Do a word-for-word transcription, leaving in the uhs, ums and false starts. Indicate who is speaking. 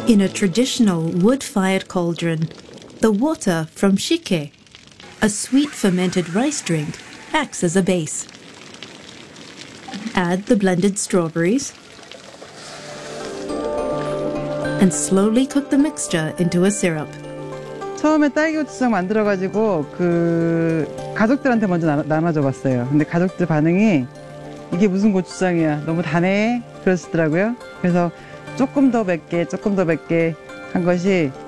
Speaker 1: In a traditional wood-fired cauldron, the water from shike, a sweet fermented rice drink, acts as a base. Add the blended strawberries and slowly cook the mixture into a syrup.
Speaker 2: 처음에 딸기 고추장 만들어가지고 그 가족들한테 먼저 나눠, 나눠줘봤어요. 근데 가족들 반응이 이게 무슨 고추장이야, 너무 다네 그러시더라고요. 그래서 조금 더 맵게 조금 더 맵게 한 것이